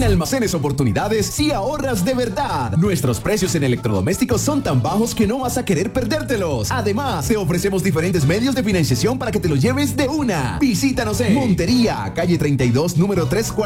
Almacenes Oportunidades, si ahorras de verdad. Nuestros precios en electrodomésticos son tan bajos que no vas a querer perdértelos. Además, te ofrecemos diferentes medios de financiación para que te los lleves de una. Visítanos en Montería, calle 32, número 340.